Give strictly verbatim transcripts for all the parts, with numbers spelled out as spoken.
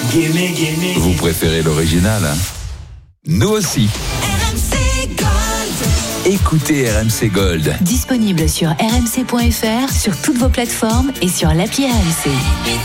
Gimme, gimme. Vous préférez l'original, hein? Nous aussi. R M C Gold. Écoutez R M C Gold. Disponible sur r m c point f r, sur toutes vos plateformes et sur l'appli R M C.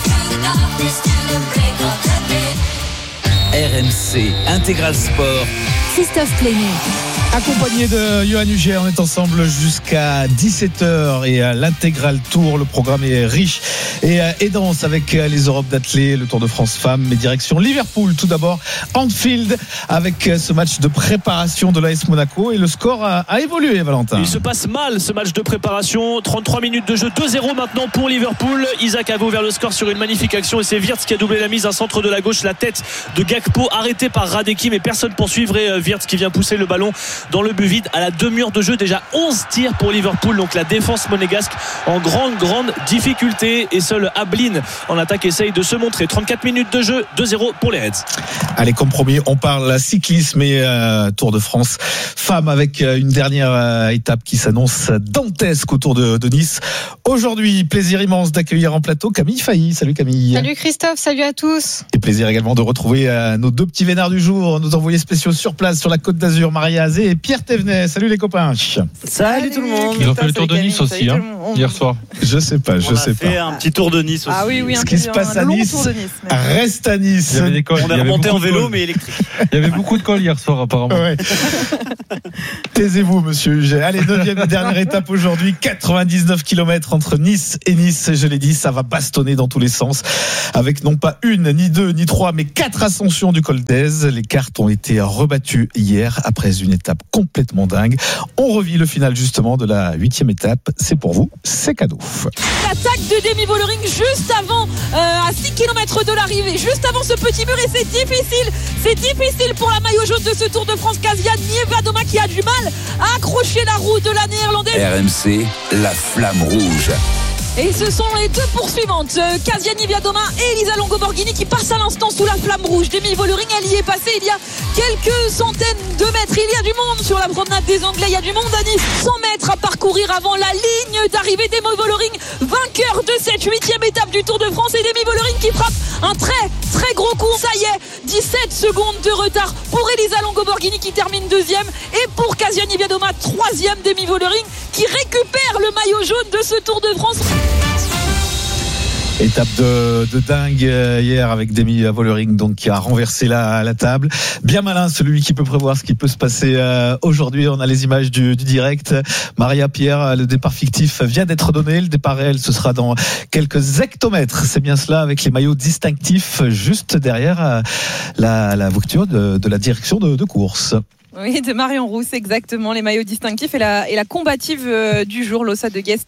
R M C Intégral Sport. Christophe Plénier. Accompagné de Johan Huger, on est ensemble jusqu'à dix-sept heures et à l'intégral tour. Le programme est riche et, et dense avec les Europes d'athlé, le Tour de France femmes, mais direction Liverpool. Tout d'abord, Anfield avec ce match de préparation de l'A S Monaco et le score a, a évolué, Valentin. Il se passe mal ce match de préparation. trente-trois minutes de jeu, deux zéro maintenant pour Liverpool. Isaac avait ouvert le score sur une magnifique action et c'est Wirtz qui a doublé la mise. Un centre de la gauche, la tête de Gakpo arrêté par Radecki, mais personne pour suivre et Wirtz qui vient pousser le ballon dans le but vide à la demi-heure de jeu. Déjà onze tirs pour Liverpool, donc la défense monégasque en grande grande difficulté et seul Ablin en attaque essaye de se montrer. Trente-quatre minutes de jeu, deux zéro pour les Reds. Allez, comme promis, on parle cyclisme et euh, Tour de France femmes avec euh, une dernière euh, étape qui s'annonce dantesque autour de, de Nice. Aujourd'hui, plaisir immense d'accueillir en plateau Camille Failly. Salut Camille. Salut Christophe, salut à tous. Et plaisir également de retrouver euh, nos deux petits vénards du jour, nos envoyés spéciaux sur place sur la Côte d'Azur, Maria Azé et Pierre Thévenet. Salut les copains. Salut, salut tout le monde. Ils ont fait le tour de Nice aussi, hein, hier soir. Je sais pas, je on sais a pas. fait un petit tour de Nice aussi. Ah oui, oui, un Ce qui se passe à Nice, nice mais... reste à Nice. Il y avait des cols, On est remonté en vélo mais électrique. Il y avait beaucoup de cols hier soir apparemment. Ouais. Taisez-vous monsieur Huger. Allez, neuvième et dernière étape aujourd'hui, quatre-vingt-dix-neuf kilomètres entre Nice et Nice. Je l'ai dit, ça va bastonner dans tous les sens avec non pas une, ni deux, ni trois, mais quatre ascensions du col d'Èze. Les cartes ont été rebattues hier après une étape complètement dingue. On revit le final justement de la huitième étape. C'est pour vous, c'est cadeau. L'attaque de Demi Vollering juste avant, euh, à six kilomètres de l'arrivée, juste avant ce petit mur, et c'est difficile, c'est difficile pour la maillot jaune de ce Tour de France. Kazia Niewiadoma qui a du mal à accrocher la roue de la néerlandaise. R M C, la flamme rouge. Et ce sont les deux poursuivantes, Kazia Niewiadoma et Elisa Longo Borghini, qui passent à l'instant sous la flamme rouge. Demi Vollering, elle y est passée il y a quelques centaines de mètres. Il y a du monde sur la promenade des Anglais, il y a du monde à Nice. cent mètres à parcourir avant la ligne d'arrivée. Demi Vollering, vainqueur de cette huitième étape du Tour de France, et Demi Vollering qui frappe un très très gros coup. Ça y est, dix-sept secondes de retard pour Elisa Longo Borghini qui termine deuxième, et pour Kazia Niewiadoma troisième. Demi Vollering qui récupère le maillot jaune de ce Tour de France. Étape de, de dingue hier avec Demi Vollering, donc qui a renversé la, la table. Bien malin celui qui peut prévoir ce qui peut se passer euh, aujourd'hui. On a les images du, du direct. Maria, Pierre, le départ fictif vient d'être donné. Le départ réel, ce sera dans quelques hectomètres. C'est bien cela, avec les maillots distinctifs juste derrière euh, la, la voiture de, de la direction de, de course. Oui, de Marion Rousse, exactement. Les maillots distinctifs et la, et la combative euh, du jour, l'Ossa de Guest,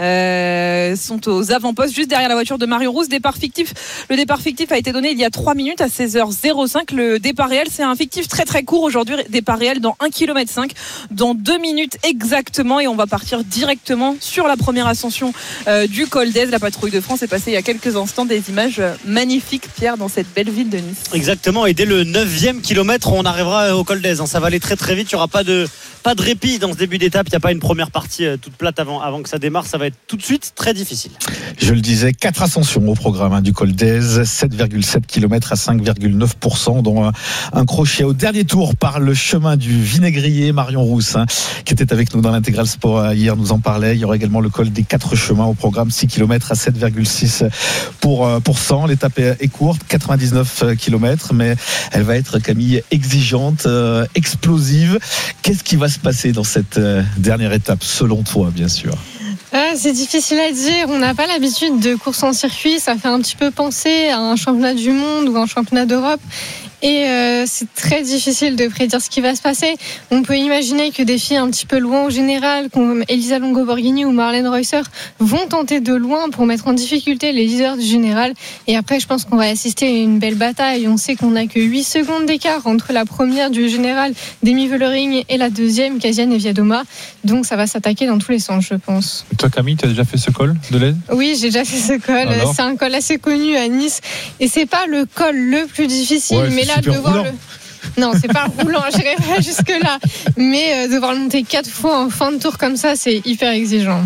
euh, sont aux avant-postes, juste derrière la voiture de Marion Rousse. Départ fictif. Le départ fictif a été donné il y a trois minutes à seize heures cinq. Le départ réel, c'est un fictif très très court aujourd'hui. Départ réel dans un kilomètre cinq, dans deux minutes exactement. Et on va partir directement sur la première ascension euh, du col d'Èze. La patrouille de France est passée il y a quelques instants. Des images magnifiques, Pierre, dans cette belle ville de Nice. Exactement. Et dès le neuvième kilomètre, on arrivera au col d'Èze. Ça va aller très très vite, il n'y aura pas de, pas de répit dans ce début d'étape, il n'y a pas une première partie euh, toute plate avant, avant que ça démarre, ça va être tout de suite très difficile. Je le disais, quatre ascensions au programme hein, du col d'Èze, sept virgule sept kilomètres à cinq virgule neuf pour cent, dont un, un crochet au dernier tour par le chemin du Vinaigrier. Marion Rousse, hein, qui était avec nous dans l'intégral sport hier, nous en parlait. Il y aura également le col des quatre chemins au programme, six kilomètres à sept virgule six pour cent. L'étape est courte, quatre-vingt-dix-neuf kilomètres, mais elle va être, Camille, exigeante, euh, explosive. Qu'est-ce qui va se passer dans cette euh, dernière étape, selon toi, bien sûr? Ah, c'est difficile à dire. On n'a pas l'habitude de course en circuit. Ça fait un petit peu penser à un championnat du monde ou un championnat d'Europe. Et euh, c'est très difficile de prédire ce qui va se passer. On peut imaginer que des filles un petit peu loin au général, comme Elisa Longo Borghini ou Marlène Reusser, vont tenter de loin pour mettre en difficulté les leaders du général. Et après, je pense qu'on va assister à une belle bataille. On sait qu'on n'a que huit secondes d'écart entre la première du général, Demi Vollering, et la deuxième, Kazia Niewiadoma. Donc ça va s'attaquer dans tous les sens, je pense. Et toi, Camille, tu as déjà fait ce col de l'Èze? Oui, j'ai déjà fait ce col. Alors, c'est un col assez connu à Nice. Et c'est pas le col le plus difficile, ouais, mais là, de voir le... Non, c'est pas roulant, j'irai pas jusque là. Mais euh, devoir le monter quatre fois en fin de tour comme ça, c'est hyper exigeant.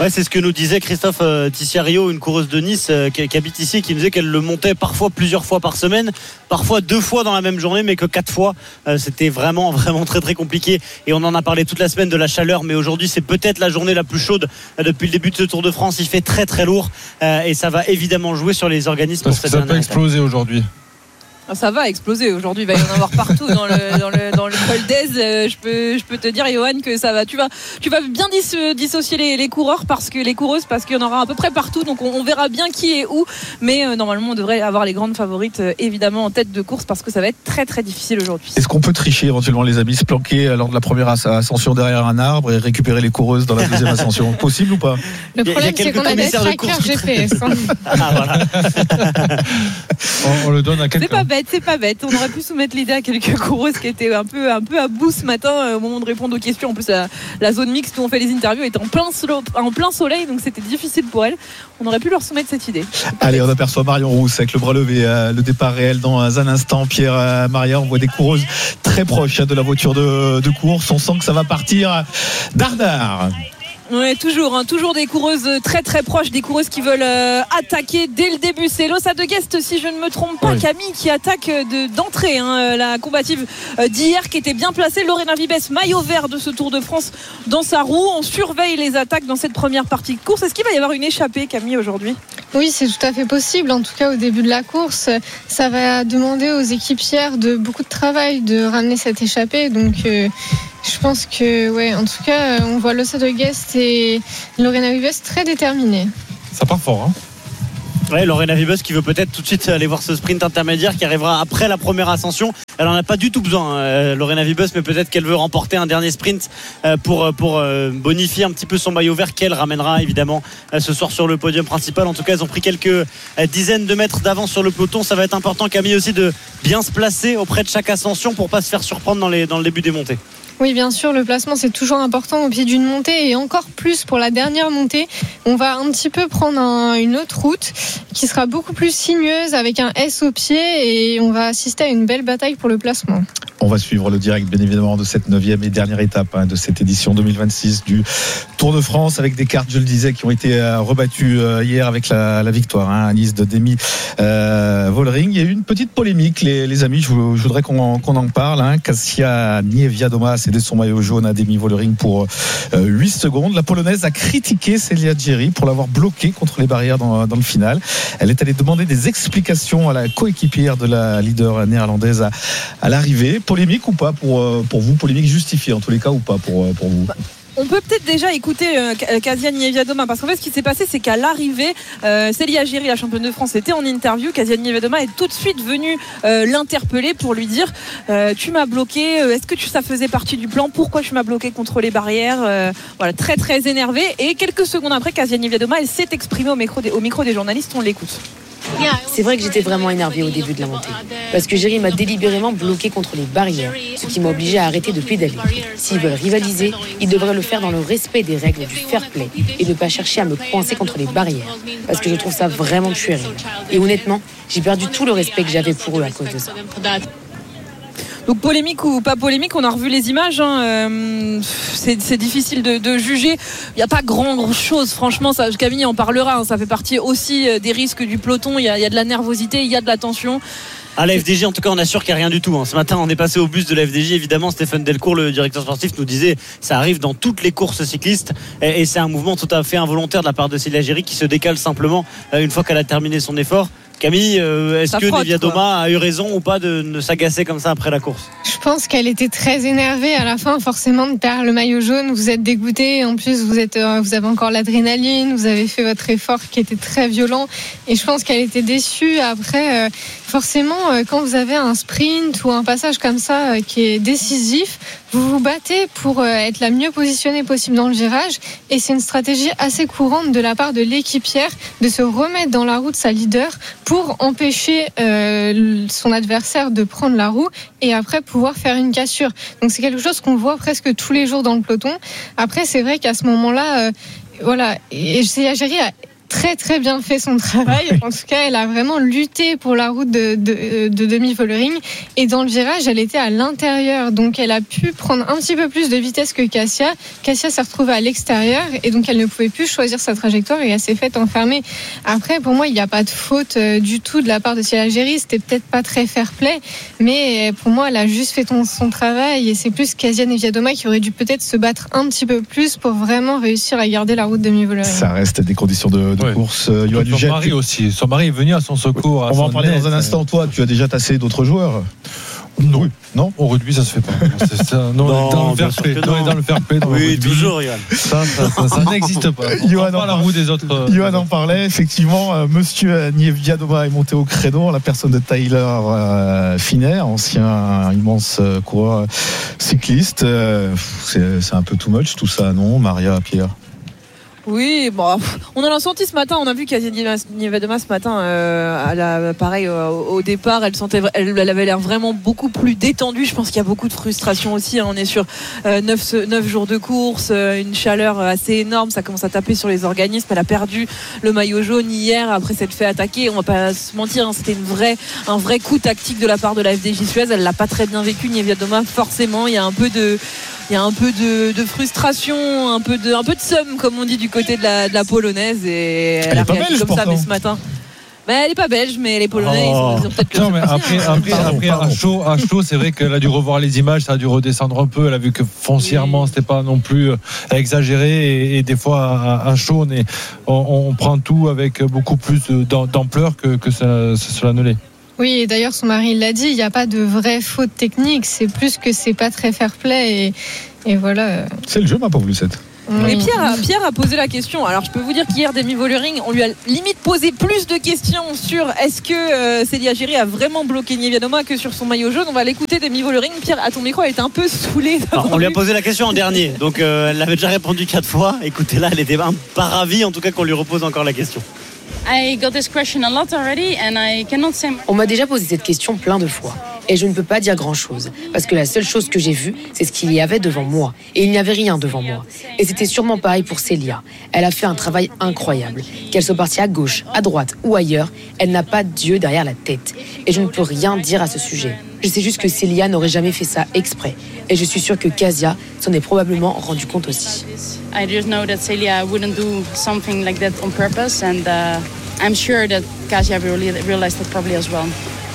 Ouais, c'est ce que nous disait Christophe euh, Tissiario, une coureuse de Nice euh, qui, qui habite ici, qui nous disait qu'elle le montait parfois plusieurs fois par semaine, parfois deux fois dans la même journée, mais que quatre fois. Euh, c'était vraiment, vraiment très, très compliqué. Et on en a parlé toute la semaine de la chaleur, mais aujourd'hui, c'est peut-être la journée la plus chaude euh, depuis le début de ce Tour de France. Il fait très, très lourd euh, et ça va évidemment jouer sur les organismes. Parce pour que cette ça peut exploser aujourd'hui. Ça va exploser aujourd'hui, il va y en avoir partout dans le, dans le, dans le Col d'Aise. Euh, je, peux, je peux te dire, Johan, que ça va. Tu vas, tu vas bien dis, dissocier les, les coureurs, parce que les coureuses, parce qu'il y en aura à peu près partout. Donc on, on verra bien qui est où. Mais euh, normalement, on devrait avoir les grandes favorites, euh, évidemment, en tête de course, parce que ça va être très très difficile aujourd'hui. Est-ce qu'on peut tricher éventuellement, les amis, se planquer lors de la première ascension derrière un arbre et récupérer les coureuses dans la deuxième ascension? Possible ou pas? Le problème, c'est qu'on a des trackers G P S. Ah, voilà. on, on le donne à quelqu'un. C'est pas bête, c'est pas bête. On aurait pu soumettre l'idée à quelques coureuses qui étaient un peu, un peu à bout ce matin euh, au moment de répondre aux questions. En plus, la, la zone mixte où on fait les interviews était en plein, solo, en plein soleil, donc c'était difficile pour elles. On aurait pu leur soumettre cette idée. Allez, bête. On aperçoit Marion Rousse avec le bras levé. Euh, le départ réel dans un instant. Pierre, euh, Maria, on voit des coureuses très proches hein, de la voiture de, de course. On sent que ça va partir dardard. Ouais, toujours, hein, toujours des coureuses très très proches, des coureuses qui veulent euh, attaquer dès le début. C'est Lossa de Guest, si je ne me trompe pas, oui. Camille, qui attaque de, d'entrée. Hein, la combative d'hier qui était bien placée. Lorena Vibes, maillot vert de ce Tour de France dans sa roue. On surveille les attaques dans cette première partie de course. Est-ce qu'il va y avoir une échappée, Camille, aujourd'hui? Oui, c'est tout à fait possible. En tout cas, au début de la course, ça va demander aux équipières de beaucoup de travail de ramener cette échappée. Donc, euh, je pense que, ouais, en tout cas, on voit Lossa de Guest et Lorena Vibes très déterminées. Ça part fort, hein? Ouais, Lorena Vibes qui veut peut-être tout de suite aller voir ce sprint intermédiaire qui arrivera après la première ascension. Elle en a pas du tout besoin, euh, Lorena Vibes, mais peut-être qu'elle veut remporter un dernier sprint euh, pour, pour euh, bonifier un petit peu son maillot vert qu'elle ramènera évidemment euh, ce soir sur le podium principal. En tout cas, elles ont pris quelques euh, dizaines de mètres d'avance sur le peloton. Ça va être important, Camille, aussi de bien se placer auprès de chaque ascension pour pas se faire surprendre dans, les, dans le début des montées. Oui, bien sûr, le placement c'est toujours important au pied d'une montée et encore plus pour la dernière montée. On va un petit peu prendre un, une autre route qui sera beaucoup plus sinueuse avec un S au pied et on va assister à une belle bataille pour le placement. On va suivre le direct bien évidemment de cette neuvième et dernière étape hein, de cette édition deux mille vingt-six du Tour de France avec des cartes, je le disais, qui ont été euh, rebattues euh, hier avec la, la victoire hein, à Nice de Demi euh, Vollering. Il y a eu une petite polémique, les, les amis, je, je voudrais qu'on, qu'on en parle. Hein. Kasia Niewiadoma a cédé son maillot jaune à Demi Vollering pour euh, huit secondes. La Polonaise a critiqué Célia Djeri pour l'avoir bloquée contre les barrières dans, dans le final. Elle est allée demander des explications à la coéquipière de la leader néerlandaise à, à l'arrivée. Polémique ou pas pour, pour vous? Polémique justifiée en tous les cas ou pas pour, pour vous? On peut peut-être déjà écouter euh, Kasia Niewiadoma parce qu'en fait ce qui s'est passé c'est qu'à l'arrivée euh, Célia Djeri, la championne de France, était en interview. Kasia Niewiadoma est tout de suite venue euh, l'interpeller pour lui dire euh, tu m'as bloqué, est-ce que tu, ça faisait partie du plan, pourquoi tu m'as bloqué contre les barrières, euh, voilà, très très énervée. Et quelques secondes après, Kasia Niewiadoma elle s'est exprimée au micro des, au micro des journalistes. On l'écoute. C'est vrai que j'étais vraiment énervée au début de la montée parce que Djeri m'a délibérément bloqué contre les barrières, ce qui m'a obligé à arrêter de pédaler. S'ils veulent rivaliser, ils devraient le faire dans le respect des règles du fair play et ne pas chercher à me coincer contre les barrières parce que je trouve ça vraiment puéril. Et honnêtement, j'ai perdu tout le respect que j'avais pour eux à cause de ça. Donc polémique ou pas polémique, on a revu les images hein, euh, c'est, c'est difficile de, de juger. Il n'y a pas grand, grand chose franchement, ça, Camille en parlera hein, ça fait partie aussi des risques du peloton. Il y a, il y a de la nervosité, il y a de la tension. À la F D J, en tout cas, on assure qu'il n'y a rien du tout. Ce matin, on est passé au bus de la F D J. Évidemment, Stéphane Delcourt, le directeur sportif, nous disait ça arrive dans toutes les courses cyclistes. Et c'est un mouvement tout à fait involontaire de la part de Célia Djeri qui se décale simplement une fois qu'elle a terminé son effort. Camille, euh, est-ce ça que Niewiadoma a eu raison ou pas de ne s'agacer comme ça après la course? Je pense qu'elle était très énervée à la fin, forcément, de perdre le maillot jaune. Vous êtes dégoûté, en plus vous êtes, euh, vous avez encore l'adrénaline, vous avez fait votre effort qui était très violent, et je pense qu'elle était déçue. Après, euh, forcément, euh, quand vous avez un sprint ou un passage comme ça euh, qui est décisif, vous vous battez pour euh, être la mieux positionnée possible dans le virage, et c'est une stratégie assez courante de la part de l'équipière de se remettre dans la roue de sa leader pour empêcher euh, son adversaire de prendre la roue et après pouvoir faire une cassure. Donc c'est quelque chose qu'on voit presque tous les jours dans le peloton. Après c'est vrai qu'à ce moment-là, euh, voilà, et Célia Djeri a très très bien fait son travail. En tout cas, elle a vraiment lutté pour la route de, de, de demi-Vollering. Et dans le virage, elle était à l'intérieur. Donc elle a pu prendre un petit peu plus de vitesse que Cassia. Cassia s'est retrouvée à l'extérieur et donc elle ne pouvait plus choisir sa trajectoire et elle s'est faite enfermer. Après, pour moi, il n'y a pas de faute du tout de la part de Célia Géry. C'était peut-être pas très fair-play, mais pour moi, elle a juste fait ton, son travail et c'est plus Kasia Niewiadoma qui aurait dû peut-être se battre un petit peu plus pour vraiment réussir à garder la route demi-Vollering. Ça reste des conditions de, de ouais. course. Euh, son Duget, mari tu... aussi. Son mari est venu à son secours. On va en parler net. Dans un instant. Toi, tu as déjà tassé d'autres joueurs? Non. Oui. Non, au rugby ça se fait pas. C'est ça. Non, non, dans le fair play, dans, dans le fair play. Dans oui, le rugby, toujours, Yann. Ça, ça, ça, ça n'existe pas. On Johan prend pas la roue des autres. Johan en parlait. Effectivement, euh, Monsieur Niewiadoma est monté au créneau en la personne de Tyler euh, Finet, ancien immense euh, coureur cycliste. Euh, c'est, c'est un peu too much tout ça, non, Maria, Pierre? Oui, bon, on a ressenti ce matin, on a vu Kasia Niewiadoma ce matin, euh, à la, pareil euh, au départ, elle sentait, elle, elle avait l'air vraiment beaucoup plus détendue. Je pense qu'il y a beaucoup de frustration aussi. Hein. On est sur euh, neuf jours de course, euh, une chaleur assez énorme, ça commence à taper sur les organismes. Elle a perdu le maillot jaune hier après s'être fait attaquer. On va pas se mentir, hein, c'était une vraie, un vrai coup tactique de la part de la F D J Suez. Elle l'a pas très bien vécu, Niewiadoma. Forcément, il y a un peu de Il y a un peu de, de frustration, un peu de, un peu de somme, comme on dit du côté de la, de la polonaise. Et elle, elle a réagi comme ça, mais ce matin. Mais elle n'est pas belge, mais les Polonais, oh. ils ont peut-être non, mais après, hein. après, pardon, après pardon. à chaud, à chaud, c'est vrai qu'elle a dû revoir les images, ça a dû redescendre un peu. Elle a vu que foncièrement, oui. c'était pas non plus exagéré. Et, et des fois, à, à chaud, on, est, on, on prend tout avec beaucoup plus d'ampleur que, que ça, cela ne l'est. Oui, et d'ailleurs, son mari l'a dit, il n'y a pas de vraie faute technique. C'est plus que c'est pas très fair-play. Et, et voilà. C'est le jeu, ma pauvre Lucette. Et Pierre a, Pierre a posé la question. Alors, je peux vous dire qu'hier, demi-Vollering, on lui a limite posé plus de questions sur est-ce que euh, Célia Géry a vraiment bloqué Niewiadoma que sur son maillot jaune. On va l'écouter, demi-Vollering. Pierre, à ton micro, elle était un peu saoulée. Alors, on lui a posé la question en dernier. Donc, euh, elle l'avait déjà répondu quatre fois. Écoutez, là, elle était pas ravie, en tout cas, qu'on lui repose encore la question. On m'a déjà posé cette question plein de fois et je ne peux pas dire grand-chose parce que la seule chose que j'ai vue, c'est ce qu'il y avait devant moi et il n'y avait rien devant moi. Et c'était sûrement pareil pour Célia. Elle a fait un travail incroyable. Qu'elle soit partie à gauche, à droite ou ailleurs, elle n'a pas Dieu derrière la tête. Et je ne peux rien dire à ce sujet. Je sais juste que Célia n'aurait jamais fait ça exprès. Et je suis sûre que Kasia s'en est probablement rendu compte aussi. I just know that Célia wouldn't do something like that on purpose, and uh, I'm sure that Kasia really realized that probably as well.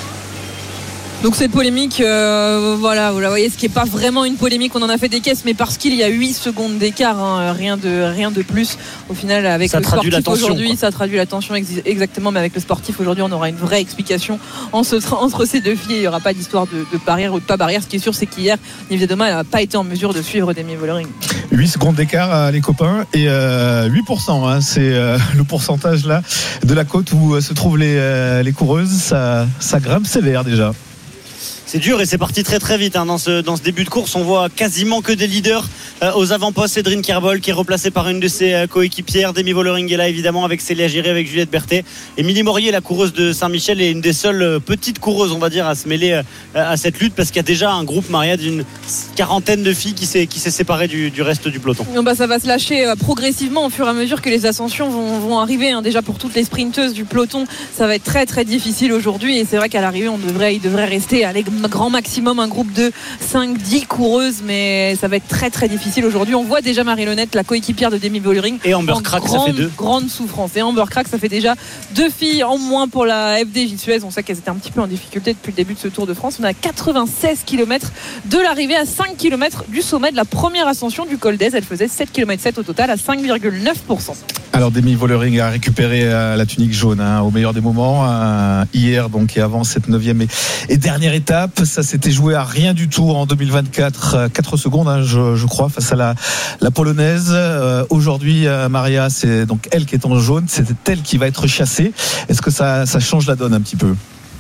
Donc cette polémique, euh, voilà, vous la voyez, ce qui n'est pas vraiment une polémique, on en a fait des caisses, mais parce qu'il y a huit secondes d'écart, hein, rien de rien de plus. Au final, avec ça le sportif aujourd'hui, quoi. ça traduit l'attention ex- exactement, mais avec le sportif aujourd'hui, on aura une vraie explication entre, entre ces deux filles. Il n'y aura pas d'histoire de, de barrière ou de pas barrière. Ce qui est sûr, c'est qu'hier, Niewiadoma n'a pas été en mesure de suivre demi-Vollering. huit secondes d'écart, les copains, et euh, huit pour cent, hein, c'est euh, le pourcentage là de la côte où euh, se trouvent les, euh, les coureuses. Ça, ça grimpe sévère déjà. C'est dur et c'est parti très très vite hein. dans, ce, dans ce début de course. On voit quasiment que des leaders euh, aux avant-postes. Cédrine Kerbol qui est replacée par une de ses euh, coéquipières. Demi Vollering est là évidemment avec Célia Géry, avec Juliette Berthet. Émilie Morier, la coureuse de Saint-Michel, est une des seules euh, petites coureuses, on va dire, à se mêler euh, à cette lutte parce qu'il y a déjà un groupe, Maria, d'une quarantaine de filles qui s'est, qui s'est séparé du, du reste du peloton. Non, bah, ça va se lâcher euh, progressivement au fur et à mesure que les ascensions vont, vont arriver. Hein. Déjà pour toutes les sprinteuses du peloton, ça va être très très difficile aujourd'hui et c'est vrai qu'à l'arrivée, on devrait, il devrait rester à grand maximum un groupe de cinq dix coureuses, mais ça va être très très difficile aujourd'hui. On voit déjà Marie Lenette, la coéquipière de Demi Vollering, et Amber Crack, ça fait deux. Grande souffrance. Et Amber Crack, ça fait déjà deux filles en moins pour la F D J Suez. On sait qu'elles étaient un petit peu en difficulté depuis le début de ce Tour de France. On a quatre-vingt-seize kilomètres de l'arrivée à cinq kilomètres du sommet de la première ascension du Col d'Ez. Elle faisait sept virgule sept kilomètres au total à cinq virgule neuf pour cent. Alors Demi Vollering a récupéré euh, la tunique jaune hein, au meilleur des moments euh, hier donc et avant cette neuvième et, et dernière étape. Ça s'était joué à rien du tout en deux mille vingt-quatre, quatre secondes hein, je, je crois face à la, la polonaise. Euh, aujourd'hui euh, Maria, c'est donc elle qui est en jaune, c'est elle qui va être chassée. Est-ce que ça, ça change la donne un petit peu?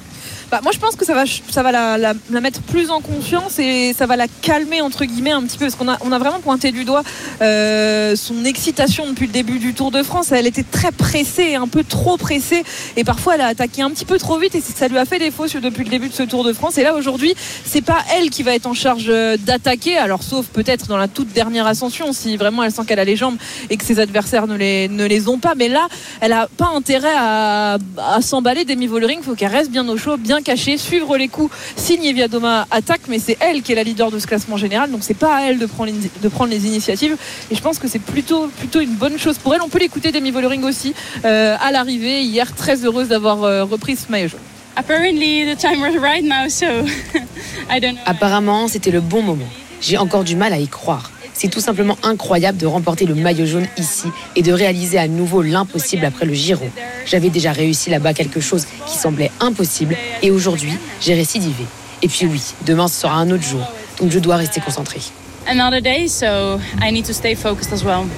Bah, moi je pense que ça va, ça va la, la, la mettre plus en confiance et ça va la calmer entre guillemets un petit peu, parce qu'on a, on a vraiment pointé du doigt euh, son excitation depuis le début du Tour de France. Elle était très pressée, un peu trop pressée, et parfois elle a attaqué un petit peu trop vite et ça lui a fait défaut depuis le début de ce Tour de France. Et là aujourd'hui c'est pas elle qui va être en charge d'attaquer, alors sauf peut-être dans la toute dernière ascension si vraiment elle sent qu'elle a les jambes et que ses adversaires ne les, ne les ont pas, mais là elle a pas intérêt à, à s'emballer. Demi Vollering, il faut qu'elle reste bien au chaud, bien cachée, suivre les coups si Niewiadoma attaque, mais c'est elle qui est la leader de ce classement général, donc c'est pas à elle de prendre, de prendre les initiatives, et je pense que c'est plutôt, plutôt une bonne chose pour elle. On peut l'écouter Demi Vollering aussi euh, à l'arrivée hier, très heureuse d'avoir euh, repris ce maillot jaune. Apparemment, c'était le bon moment. J'ai encore du mal à y croire. C'est tout simplement incroyable de remporter le maillot jaune ici et de réaliser à nouveau l'impossible après le Giro. J'avais déjà réussi là-bas quelque chose qui semblait impossible et aujourd'hui, j'ai récidivé. Et puis oui, demain ce sera un autre jour, donc je dois rester concentrée. Another day, so I need to stay focused as well.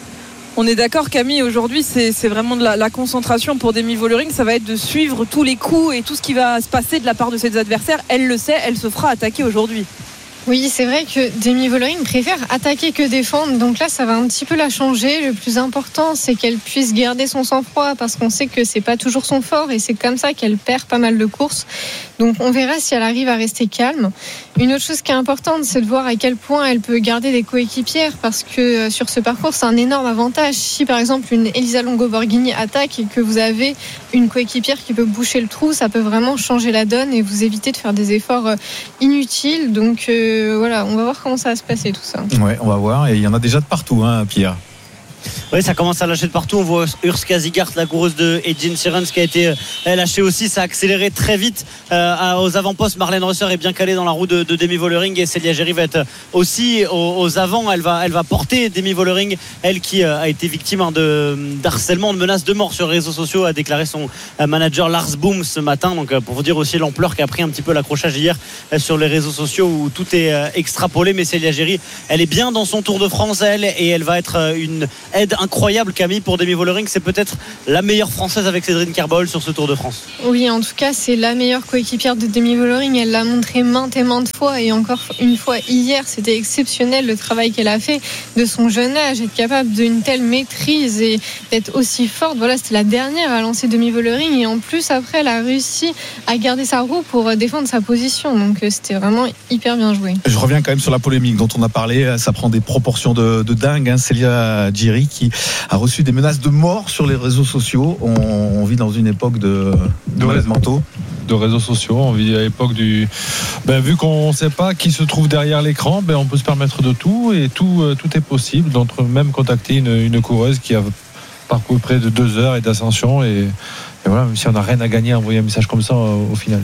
On est d'accord Camille, aujourd'hui c'est, c'est vraiment de la, la concentration pour Demi Vollering, ça va être de suivre tous les coups et tout ce qui va se passer de la part de ses adversaires. Elle le sait, elle se fera attaquer aujourd'hui. Oui, c'est vrai que Demi Vollering préfère attaquer que défendre, donc là ça va un petit peu la changer. Le plus important c'est qu'elle puisse garder son sang-froid, parce qu'on sait que c'est pas toujours son fort et c'est comme ça qu'elle perd pas mal de courses. Donc on verra si elle arrive à rester calme. Une autre chose qui est importante, c'est de voir à quel point elle peut garder des coéquipières, parce que sur ce parcours c'est un énorme avantage. Si par exemple une Elisa Longo Borghini attaque et que vous avez une coéquipière qui peut boucher le trou, ça peut vraiment changer la donne et vous éviter de faire des efforts inutiles. Donc euh, voilà, on va voir comment ça va se passer tout ça. Ouais, on va voir, et il y en a déjà de partout, hein, Pierre. Oui, ça commence à lâcher de partout. On voit Urs Kazigart, la coureuse de Edgin Sirens, qui a été lâchée aussi. Ça a accéléré très vite euh, aux avant-postes. Marlène Rosser est bien calée dans la roue de, de Demi Vollering, et Célia Géry va être aussi aux, aux avant. Elle va, elle va porter Demi Vollering, elle qui euh, a été victime hein, de, d'harcèlement, de menaces de mort sur les réseaux sociaux, a déclaré son euh, manager Lars Boom ce matin. Donc euh, pour vous dire aussi l'ampleur qu'a pris un petit peu l'accrochage hier euh, sur les réseaux sociaux, où tout est euh, extrapolé. Mais Célia Géry, elle est bien dans son Tour de France, elle, et elle va être euh, une aide incroyable, Camille, pour Demi Vollering. C'est peut-être la meilleure française avec Cédrine Carbol sur ce Tour de France. Oui, en tout cas c'est la meilleure coéquipière de Demi Vollering. Elle l'a montré maintes et maintes fois, et encore une fois hier, c'était exceptionnel le travail qu'elle a fait de son jeune âge, être capable d'une telle maîtrise et d'être aussi forte. Voilà, c'était la dernière à lancer Demi Vollering, et en plus après elle a réussi à garder sa roue pour défendre sa position, donc c'était vraiment hyper bien joué. Je reviens quand même sur la polémique dont on a parlé. Ça prend des proportions de, de dingue, hein. Célia Géry qui a reçu des menaces de mort sur les réseaux sociaux. On, on vit dans une époque de, de malades mentaux. De réseaux sociaux, on vit à l'époque du. Ben, vu qu'on ne sait pas qui se trouve derrière l'écran, ben, on peut se permettre de tout, et tout, euh, tout est possible. D'entre même contacter une, une coureuse qui a parcouru près de deux heures et d'ascension, et, et voilà, même si on n'a rien à gagner à envoyer un message comme ça au, au final.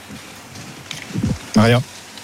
Maria.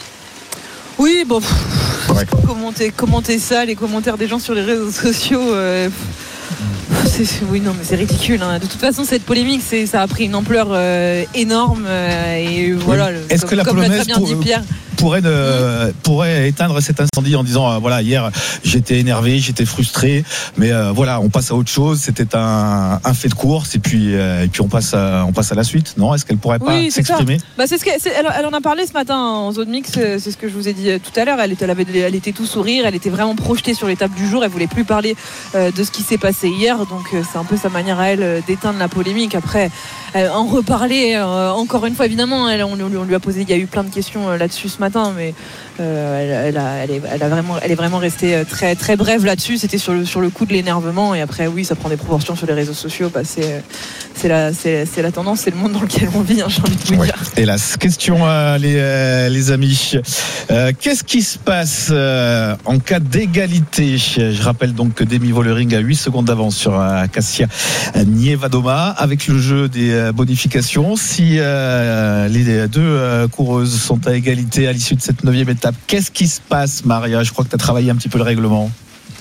Oui, bon, commenter, commenter ça, les commentaires des gens sur les réseaux sociaux. Euh, c'est, oui, non, mais c'est ridicule. Hein. De toute façon, cette polémique, c'est, ça a pris une ampleur euh, énorme. Euh, et voilà. Oui. Est-ce comme, que la comme l'a très bien pour, dit Pierre. Pourrait, de, mmh. pourrait éteindre cet incendie en disant euh, voilà, hier j'étais énervé, j'étais frustré, mais euh, voilà, on passe à autre chose. C'était un, un fait de course, et puis euh, et puis on passe à, on passe à la suite. Non, est-ce qu'elle pourrait pas oui, s'exprimer? Bah c'est ce que, c'est, elle, elle en a parlé ce matin en zone mix. C'est ce que je vous ai dit tout à l'heure. Elle était, elle avait, elle était tout sourire. Elle était vraiment projetée sur l'étape du jour. Elle voulait plus parler euh, de ce qui s'est passé hier. Donc euh, c'est un peu sa manière à elle d'éteindre la polémique. Après, euh, en reparler euh, encore une fois, évidemment. Elle, on, on lui a posé, il y a eu plein de questions euh, là-dessus ce matin, mais Euh, elle, elle, a, elle, est, elle, a vraiment, elle est vraiment restée très, très brève là-dessus. C'était sur le, sur le coup de l'énervement, et après oui, ça prend des proportions sur les réseaux sociaux. Bah, c'est, c'est, la, c'est, c'est la tendance, c'est le monde dans lequel on vit, hein, j'ai envie de vous ouais. dire. Hélas. Question euh, les, euh, les amis, euh, qu'est-ce qui se passe euh, en cas d'égalité? Je rappelle donc que Demi Vollering a huit secondes d'avance sur euh, Kasia Niewiadoma, avec le jeu des euh, bonifications. Si euh, les deux euh, coureuses sont à égalité à l'issue de cette neuvième étape, qu'est-ce qui se passe, Maria? Je crois que tu as travaillé un petit peu le règlement.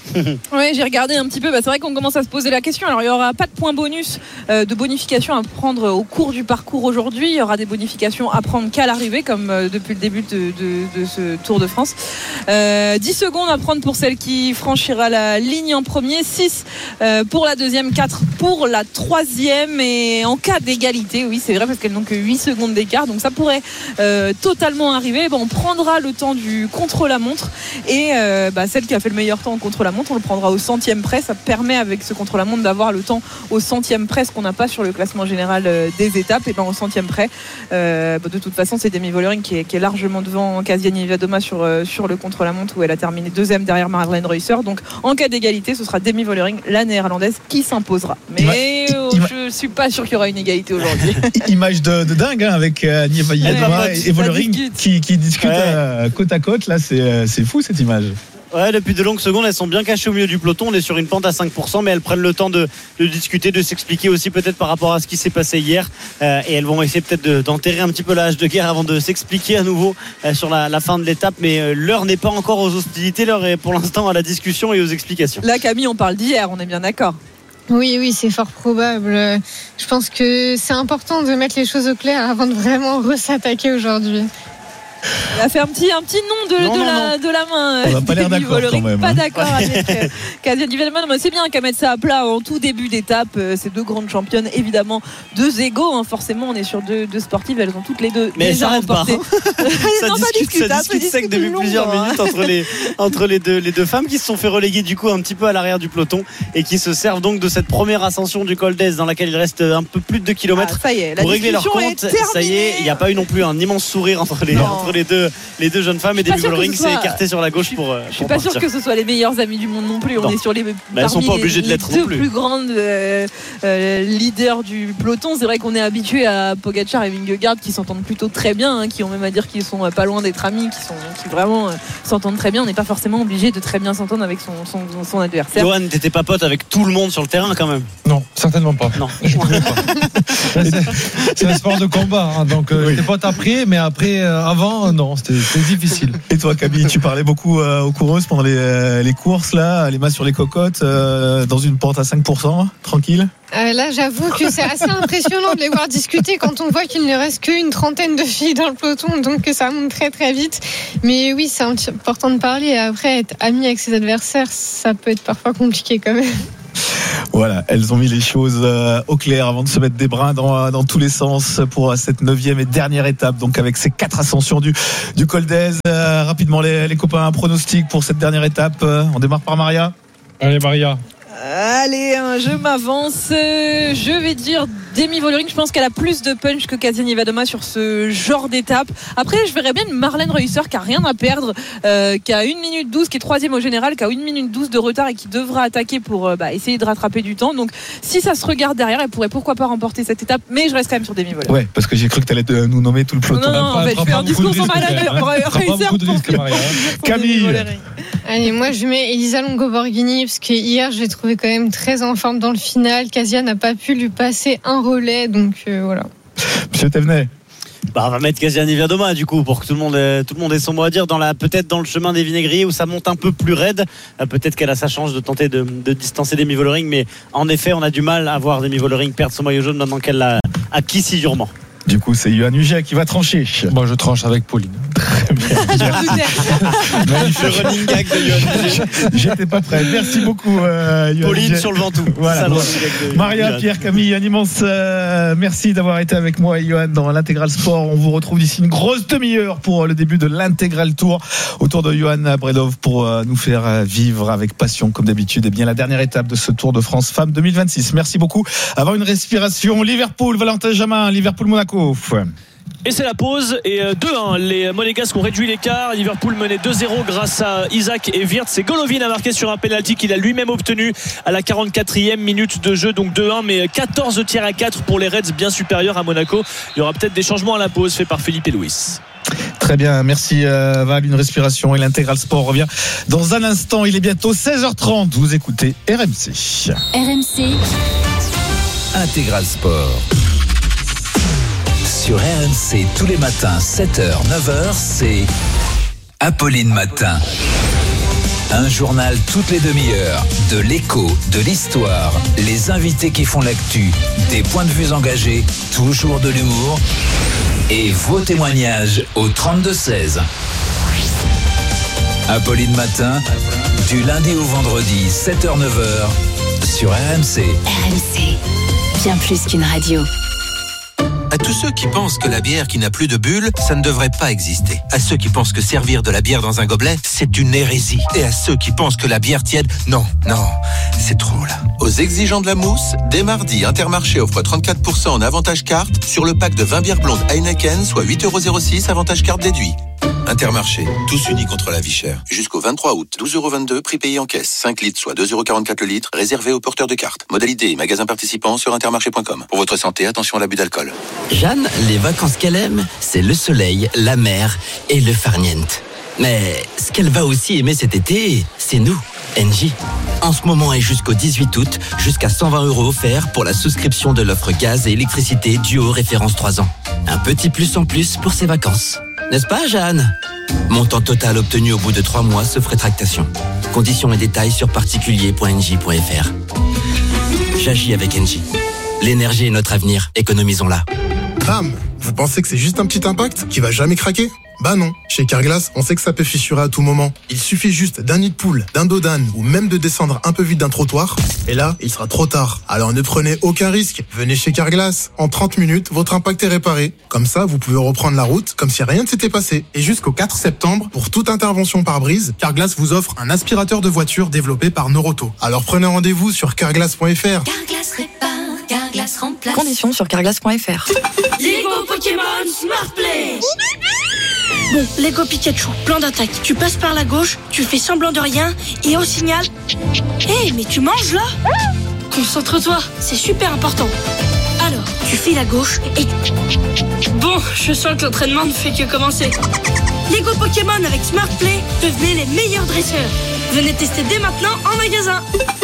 Oui, j'ai regardé un petit peu. Bah, c'est vrai qu'on commence à se poser la question. Alors, il n'y aura pas de points bonus euh, de bonification à prendre au cours du parcours aujourd'hui. Il y aura des bonifications à prendre qu'à l'arrivée, comme euh, depuis le début de, de, de ce Tour de France. Euh, dix secondes à prendre pour celle qui franchira la ligne en premier, six euh, pour la deuxième, quatre pour la troisième. Et en cas d'égalité, oui, c'est vrai, parce qu'elles n'ont que huit secondes d'écart. Donc, ça pourrait euh, totalement arriver. Bon, on prendra le temps du contre-la-montre. Et euh, bah, celle qui a fait le meilleur temps contre la montre, on le prendra au centième près. Ça permet avec ce contre-la-montre d'avoir le temps au centième près, ce qu'on n'a pas sur le classement général des étapes. Et ben au centième près, euh, de toute façon, c'est Demi Vollering qui est, qui est largement devant Kasia Niewiadoma sur, euh, sur le contre-la-montre, où elle a terminé deuxième derrière Marlene Reusser. Donc en cas d'égalité, ce sera Demi Vollering, la néerlandaise, qui s'imposera. Mais oh, je ne suis pas sûr qu'il y aura une égalité aujourd'hui. Image de, de dingue hein, avec euh, Niewiadoma ouais, et, et Vollering qui, qui discutent ouais. euh, côte à côte. Là, c'est, c'est fou cette image. Ouais, depuis de longues secondes, elles sont bien cachées au milieu du peloton. On est sur une pente à cinq pour cent, mais elles prennent le temps de, de discuter, de s'expliquer aussi peut-être par rapport à ce qui s'est passé hier. Euh, et elles vont essayer peut-être de, d'enterrer un petit peu la hache de guerre avant de s'expliquer à nouveau euh, sur la, la fin de l'étape. Mais euh, l'heure n'est pas encore aux hostilités, l'heure est pour l'instant à la discussion et aux explications. Là, Camille, on parle d'hier, on est bien d'accord. Oui, oui, c'est fort probable. Je pense que c'est important de mettre les choses au clair avant de vraiment re-s'attaquer aujourd'hui. Elle a fait un petit, un petit nom de, non, de, non, la, non. de la main. On n'a pas l'air d'accord quand même. Pas d'accord avec euh, Kasia Niewiadoma. C'est bien qu'elle mette ça à plat en tout début d'étape. Euh, ces deux grandes championnes, évidemment, deux égaux. Hein, forcément, on est sur deux, deux sportives. Elles ont toutes les deux. Mais déjà ça n'arrête pas. Hein. ça, non, discute, ça discute sec depuis long, plusieurs hein. minutes entre, les, entre les, deux, les deux femmes qui se sont fait reléguer du coup un petit peu à l'arrière du peloton et qui se servent donc de cette première ascension du Col d'Ez dans laquelle il reste un peu plus de deux kilomètres ah, ça y est, la pour régler leur compte. Ça y est, il n'y a pas eu non plus un immense sourire entre les, entre les deux. Les deux jeunes femmes et Demi Vollering s'est écarté sur la gauche pour. Je suis pas sûr que ce soit les meilleurs amis du monde non plus. On non. est sur les. Bah, elles sont pas obligées de l'être les deux non plus. plus grandes euh, euh, leaders du peloton. C'est vrai qu'on est habitué à Pogacar et Vingegaard qui s'entendent plutôt très bien, hein, qui ont même à dire qu'ils sont pas loin d'être amis, qui sont qui vraiment euh, s'entendent très bien. On n'est pas forcément obligé de très bien s'entendre avec son son, son adversaire. Johan, t'étais pas pote avec tout le monde sur le terrain quand même. Non, certainement pas. Non. Je pouvais pas. c'est, c'est un sport de combat, hein, donc euh, oui. T'es pote après, mais après, euh, avant, non, c'était, c'était difficile. Et toi, Camille, tu parlais beaucoup euh, aux coureuses pendant les, euh, les courses, là, les mains sur les cocottes, euh, dans une pente à cinq pour cent, tranquille. Euh, là, j'avoue que c'est assez impressionnant de les voir discuter quand on voit qu'il ne reste qu'une trentaine de filles dans le peloton, donc ça monte très très vite. Mais oui, c'est important de parler. Après, être ami avec ses adversaires, ça peut être parfois compliqué quand même. Voilà, elles ont mis les choses euh, au clair avant de se mettre des brins dans, dans tous les sens pour cette neuvième et dernière étape. Donc avec ces quatre ascensions du, du Col d'Ez. Euh, rapidement les, les copains, un pronostic pour cette dernière étape. Euh, on démarre par Maria. Allez Maria. Allez, hein, je m'avance. Je vais dire Demi Vollering. Je pense qu'elle a plus de punch que Kasia Niewiadoma sur ce genre d'étape. Après, je verrais bien une Marlene Reusser qui a rien à perdre, euh, qui a une minute douze, qui est troisième au général, qui a une minute douze de retard et qui devra attaquer pour euh, bah, essayer de rattraper du temps. Donc, si ça se regarde derrière, elle pourrait pourquoi pas remporter cette étape. Mais je reste quand même sur Demi Vollering. Ouais, parce que j'ai cru que tu allais nous nommer tout le peloton. Non, non, en fait, je fais un discours sur Marlene Reusser. Camille. Allez, moi je mets Elisa Longo Borghini parce que hier je l'ai trouvée quand même très en forme dans le final. Kasia n'a pas pu lui passer un relais, donc euh, voilà. Monsieur Thévenet. Bah, on va mettre Kasia Niewiadoma du coup pour que tout le monde ait, tout le monde ait son mot à dire dans la, peut-être dans le chemin des vinaigriers où ça monte un peu plus raide. Euh, peut-être qu'elle a sa chance de tenter de, de distancer Demi Vollering, mais en effet on a du mal à voir Demi Vollering perdre son maillot jaune maintenant qu'elle l'a acquis si durement. Du coup, c'est Yohann Huget qui va trancher. Moi, je tranche avec Pauline. Très bien. Le running gag de Yohann Huget. J'étais pas prêt. Merci beaucoup, euh, Yohann Pauline Huget. sur le Ventoux. Voilà. Ça, Bon. de Maria, Yohann. Pierre, Camille, un immense euh, merci d'avoir été avec moi et Yohann dans l'Intégral Sport. On vous retrouve d'ici une grosse demi-heure pour le début de l'Intégral Tour autour de Johan Bredov pour euh, nous faire euh, vivre avec passion, comme d'habitude, et bien la dernière étape de ce Tour de France Femmes deux mille vingt-six. Merci beaucoup. Avant une respiration, Liverpool, Valentin Jamin, Liverpool-Monaco. Et c'est la pause et deux un, les Monégasques ont réduit l'écart. Liverpool menait deux zéro grâce à Isaac et Wirtz. C'est Golovin a marqué sur un penalty qu'il a lui-même obtenu à la quarante-quatrième minute de jeu, donc deux un, mais quatorze tirs à quatre pour les Reds, bien supérieurs à Monaco. Il y aura peut-être des changements à la pause fait par Philippe et Louis. Très bien, merci euh, Val, une respiration et l'Intégral Sport revient dans un instant. Il est bientôt seize heures trente, vous écoutez R M C. R M C Intégral Sport. Sur R M C tous les matins, sept heures, neuf heures, c'est Apolline Matin. Un journal toutes les demi-heures, de l'écho, de l'histoire, les invités qui font l'actu, des points de vue engagés, toujours de l'humour et vos témoignages au trente-deux seize. Apolline Matin, du lundi au vendredi, sept heures neuf heures, sur R M C. R M C, bien plus qu'une radio. À tous ceux qui pensent que la bière qui n'a plus de bulles, ça ne devrait pas exister. À ceux qui pensent que servir de la bière dans un gobelet, c'est une hérésie. Et à ceux qui pensent que la bière tiède, non, non, c'est trop là. Aux exigeants de la mousse, dès mardi, Intermarché offre trente-quatre pour cent en avantage carte sur le pack de vingt bières blondes Heineken, soit huit euros zéro six avantage carte déduit. Intermarché, tous unis contre la vie chère. Jusqu'au vingt-trois août, douze euros vingt-deux, prix payé en caisse. cinq litres, soit deux euros quarante-quatre le litre, réservé aux porteurs de cartes. Modalité et magasins participants sur intermarché point com. Pour votre santé, attention à l'abus d'alcool. Jeanne, les vacances qu'elle aime, c'est le soleil, la mer et le farniente. Mais ce qu'elle va aussi aimer cet été, c'est nous, Engie. En ce moment et jusqu'au dix-huit août, jusqu'à cent vingt euros offerts pour la souscription de l'offre gaz et électricité duo référence trois ans. Un petit plus en plus pour ses vacances. N'est-ce pas, Jeanne? Montant total obtenu au bout de trois mois sauf rétractation. Conditions et détails sur particulier point engie point f r. J'agis avec Engie. L'énergie est notre avenir, économisons-la. Bam! Vous pensez que c'est juste un petit impact qui va jamais craquer? Bah non, chez Carglass, on sait que ça peut fissurer à tout moment. Il suffit juste d'un nid de poule, d'un dos d'âne ou même de descendre un peu vite d'un trottoir. Et là, il sera trop tard. Alors ne prenez aucun risque. Venez chez Carglass. En trente minutes, votre impact est réparé. Comme ça, vous pouvez reprendre la route comme si rien ne s'était passé. Et jusqu'au quatre septembre, pour toute intervention par brise, Carglass vous offre un aspirateur de voiture développé par Noroto. Alors prenez rendez-vous sur carglass point f r. Carglass répare, Carglass remplace. Conditions sur carglass point f r. Lego Pokémon Smart Play. Bon, Lego Pikachu, plan d'attaque. Tu passes par la gauche, tu fais semblant de rien, et au signal... Hé, hey, mais tu manges là? Concentre-toi, c'est super important. Alors, tu files à gauche et... Bon, je sens que l'entraînement ne fait que commencer. Lego Pokémon avec Smart Play, devenez les meilleurs dresseurs. Venez tester dès maintenant en magasin.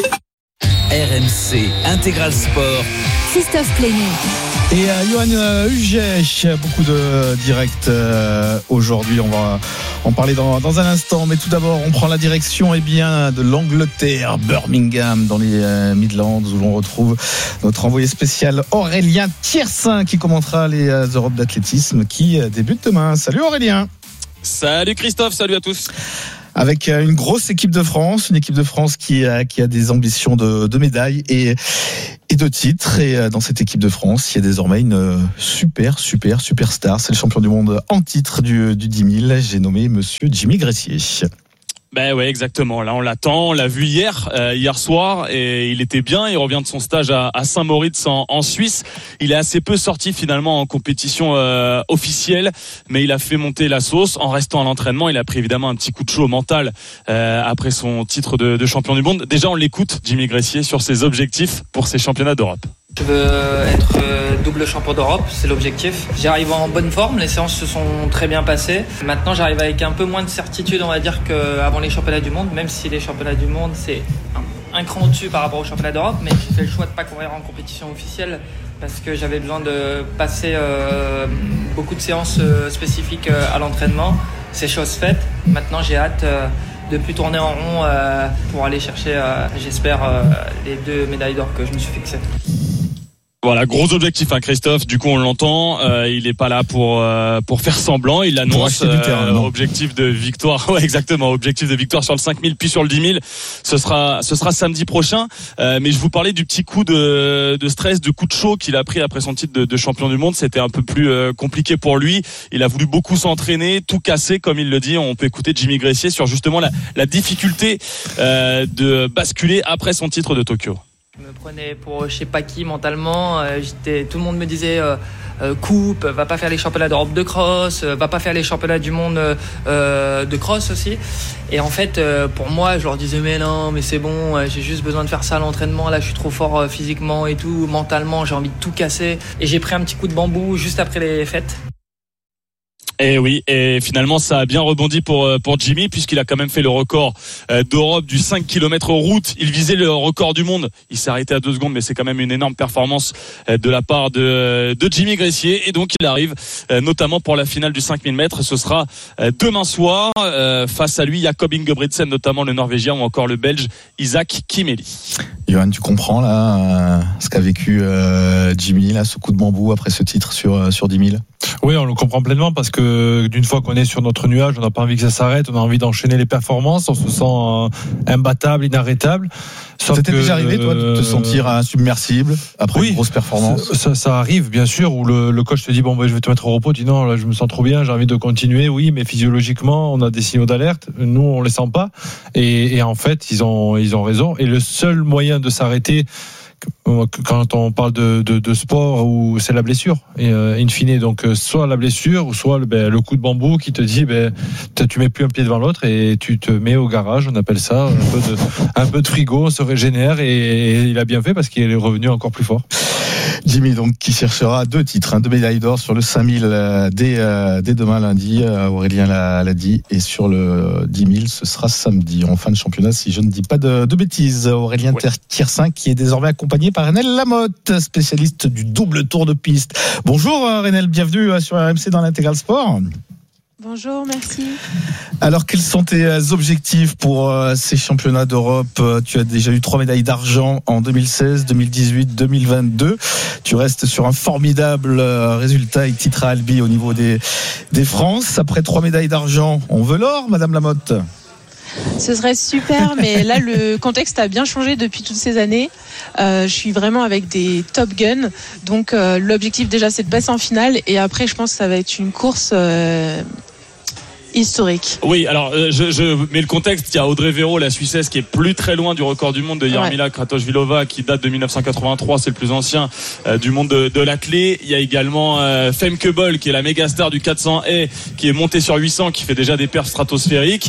R M C Intégral Sport. Christophe Plénier. Et euh, Johan Huget, beaucoup de directs euh, aujourd'hui. On va en parler dans, dans un instant. Mais tout d'abord, on prend la direction eh bien, de l'Angleterre, Birmingham, dans les euh, Midlands, où l'on retrouve notre envoyé spécial Aurélien Thiersin, qui commentera les euh, Europes d'athlétisme qui euh, débutent demain. Salut Aurélien. Salut Christophe, salut à tous. Avec une grosse équipe de France, une équipe de France qui a, qui a des ambitions de, de médailles et, et de titres. Et dans cette équipe de France, il y a désormais une super, super, super star. C'est le champion du monde en titre du, du dix mille. J'ai nommé monsieur Jimmy Gressier. Ben ouais, exactement. Là, on l'attend. On l'a vu hier, euh, hier soir, et il était bien. Il revient de son stage à, à Saint-Moritz en, en Suisse. Il est assez peu sorti finalement en compétition euh, officielle, mais il a fait monter la sauce en restant à l'entraînement. Il a pris évidemment un petit coup de chaud mental euh, après son titre de, de champion du monde. Déjà, on l'écoute, Jimmy Gressier, sur ses objectifs pour ces championnats d'Europe. Je veux être double champion d'Europe, c'est l'objectif. J'arrive en bonne forme, les séances se sont très bien passées. Maintenant, j'arrive avec un peu moins de certitude, on va dire, qu'avant les championnats du monde, même si les championnats du monde, c'est un, un cran au-dessus par rapport aux championnats d'Europe. Mais j'ai fait le choix de ne pas courir en compétition officielle parce que j'avais besoin de passer euh, beaucoup de séances euh, spécifiques euh, à l'entraînement. C'est chose faite. Maintenant, j'ai hâte euh, de plus tourner en rond euh, pour aller chercher, euh, j'espère, euh, les deux médailles d'or que je me suis fixées. Voilà, gros objectif, hein, Christophe. Du coup, on l'entend. Euh, il est pas là pour euh, pour faire semblant. Il annonce euh, objectif de victoire. Ouais, exactement. Objectif de victoire sur le cinq mille puis sur le dix mille. Ce sera ce sera samedi prochain. Euh, mais je vous parlais du petit coup de de stress, de coup de chaud qu'il a pris après son titre de, de champion du monde. C'était un peu plus euh, compliqué pour lui. Il a voulu beaucoup s'entraîner, tout casser, comme il le dit. On peut écouter Jimmy Gressier sur justement la la difficulté euh, de basculer après son titre de Tokyo. Je me prenais pour je sais pas qui mentalement. Euh, j'étais, tout le monde me disait euh, euh, coupe, va pas faire les championnats d'Europe de cross, euh, va pas faire les championnats du monde euh, de cross aussi. Et en fait, euh, pour moi, je leur disais mais non, mais c'est bon, euh, j'ai juste besoin de faire ça à l'entraînement. Là, je suis trop fort euh, physiquement et tout, mentalement, j'ai envie de tout casser. Et j'ai pris un petit coup de bambou juste après les fêtes. Et oui, et finalement ça a bien rebondi pour pour Jimmy puisqu'il a quand même fait le record d'Europe du cinq kilomètres route. Il visait le record du monde. Il s'est arrêté à deux secondes, mais c'est quand même une énorme performance de la part de de Jimmy Gressier. Et donc il arrive notamment pour la finale du cinq mille mètres. Ce sera demain soir. Face à lui, Jakob Ingebrigtsen, notamment le Norvégien, ou encore le Belge Isaac Kimeli. Johan, tu comprends là ce qu'a vécu Jimmy, là, ce coup de bambou après ce titre sur sur dix mille? Oui, on le comprend pleinement parce que d'une fois qu'on est sur notre nuage, on n'a pas envie que ça s'arrête, on a envie d'enchaîner les performances, on se sent euh, imbattable, inarrêtable. Ça t'était déjà arrivé, toi, de te sentir insubmersible après oui, une grosse performance? ça, ça arrive, bien sûr, où le, le coach te dit bon, ben, je vais te mettre au repos, tu dis non, là, je me sens trop bien, j'ai envie de continuer. Oui, mais physiologiquement, on a des signaux d'alerte. Nous, on les sent pas. Et, et en fait, ils ont, ils ont raison. Et le seul moyen de s'arrêter, quand on parle de, de, de sport, où c'est la blessure, et euh, in fine, donc soit la blessure, ou soit le, ben, le coup de bambou qui te dit ben, tu mets plus un pied devant l'autre et tu te mets au garage, on appelle ça un peu de, un peu de frigo, on se régénère, et, et il a bien fait parce qu'il est revenu encore plus fort. Jimmy, donc, qui cherchera deux titres, hein, deux médailles d'or sur le cinq mille euh, dès, euh, dès demain lundi, euh, Aurélien l'a, l'a dit, et sur le dix mille, ce sera samedi, en fin de championnat, si je ne dis pas de, de bêtises. Aurélien ouais. Tiersin, qui est désormais accompagné par Renel Lamotte, spécialiste du double tour de piste. Bonjour Renel, bienvenue sur R M C dans l'Intégral Sport. Bonjour, merci. Alors, quels sont tes objectifs pour euh, ces championnats d'Europe? Tu as déjà eu trois médailles d'argent en deux mille seize, deux mille dix-huit, deux mille vingt-deux. Tu restes sur un formidable euh, résultat et titre à Albi au niveau des, des France. Après trois médailles d'argent, on veut l'or, Madame Lamotte? Ce serait super, mais là le contexte a bien changé depuis toutes ces années. Euh, je suis vraiment avec des top guns, donc euh, l'objectif déjà c'est de passer en finale, et après je pense que ça va être une course euh, historique. Oui, alors euh, je, je mets le contexte. Il y a Audrey Véro, la Suissesse, qui est plus très loin du record du monde de Jarmila ouais. Kratochvílová, qui date de dix-neuf cent quatre-vingt-trois, c'est le plus ancien euh, du monde de, de l'athlé. Il y a également euh, Femke Bol, qui est la méga star du quatre cents haies, qui est montée sur huit cents, qui fait déjà des perfs stratosphériques.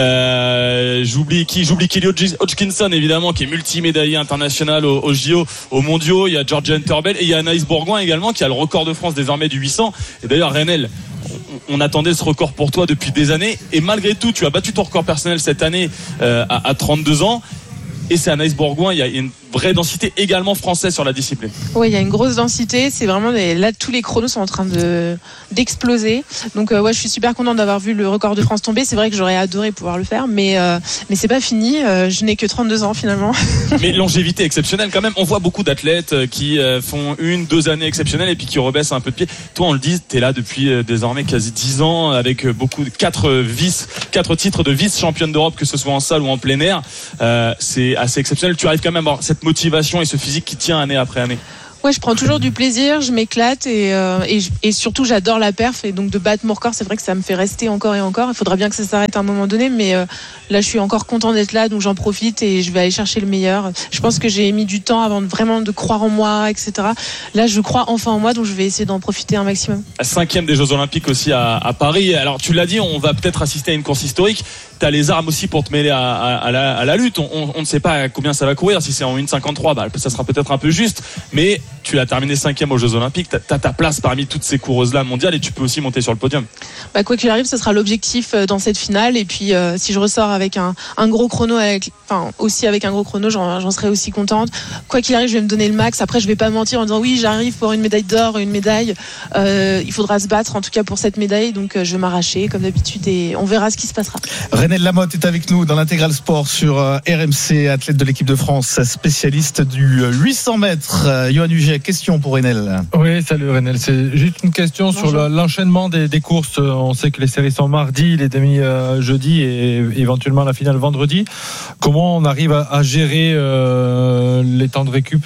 Euh, j'oublie qui J'oublie Kelly Hodgkinson, évidemment, qui est multimédaillé international aux, aux J O, aux mondiaux. Il y a Georgian Turbel et il y a Anaïs Bourgoin également, qui a le record de France désormais du huit cents. Et d'ailleurs, Renel, on attendait ce record pour toi depuis des années, et malgré tout tu as battu ton record personnel cette année euh, à, à trente-deux ans, et c'est Anaïs Bourgoin. Il y a une vraie densité également française sur la discipline. Oui, il y a une grosse densité, c'est vraiment des... là tous les chronos sont en train de d'exploser, donc euh, ouais, je suis super contente d'avoir vu le record de France tomber. C'est vrai que j'aurais adoré pouvoir le faire, mais euh, mais c'est pas fini, euh, je n'ai que trente-deux ans finalement. Mais longévité exceptionnelle quand même. On voit beaucoup d'athlètes qui euh, font une deux années exceptionnelles et puis qui rebaissent un peu de pied. Toi, on le dit, t'es là depuis euh, désormais quasi dix ans, avec beaucoup de quatre vice quatre titres de vice championne d'Europe, que ce soit en salle ou en plein air. Euh, c'est assez exceptionnel. Tu arrives quand même à avoir cette motivation et ce physique qui tient année après année. Ouais, je prends toujours du plaisir, je m'éclate, et, euh, et, et surtout j'adore la perf, et donc de battre mon record, c'est vrai que ça me fait rester encore et encore. Il faudra bien que ça s'arrête à un moment donné, mais euh, là je suis encore content d'être là, donc j'en profite et je vais aller chercher le meilleur. Je pense que j'ai mis du temps avant de vraiment de croire en moi, et cetera. Là je crois enfin en moi, donc je vais essayer d'en profiter un maximum. Cinquième des Jeux Olympiques aussi à, à Paris. Alors tu l'as dit, on va peut-être assister à une course historique. T'as les armes aussi pour te mêler à, à, à, la, à la lutte. On, on, on ne sait pas combien ça va courir. Si c'est en une cinquante-trois, bah, ça sera peut-être un peu juste. Mais tu as terminé cinquième aux Jeux Olympiques. T'as, t'as ta place parmi toutes ces coureuses-là mondiales, et tu peux aussi monter sur le podium. Bah, quoi qu'il arrive, ce sera l'objectif dans cette finale. Et puis, euh, si je ressors avec un, un gros chrono, avec, enfin aussi avec un gros chrono, j'en, j'en serai aussi contente. Quoi qu'il arrive, je vais me donner le max. Après, je vais pas mentir en disant oui, j'arrive pour une médaille d'or, une médaille. Euh, il faudra se battre, en tout cas pour cette médaille. Donc, euh, je vais m'arracher comme d'habitude, et on verra ce qui se passera. Renel Lamotte est avec nous dans l'Intégral Sport sur R M C, athlète de l'équipe de France, spécialiste du huit cents mètres. Johan Huget, question pour Renel. Oui, salut Renel. C'est juste une question Bonjour. Sur l'enchaînement des, des courses. On sait que les séries sont mardi, les demi euh, jeudi, et éventuellement la finale vendredi. Comment on arrive à, à gérer euh, les temps de récup?